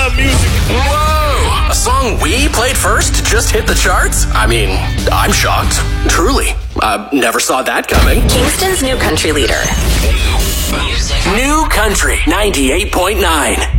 love music. Whoa! A song we played first just hit the charts? I mean, I'm shocked. Truly. Never saw that coming. Kingston's new country leader. New Country 98.9.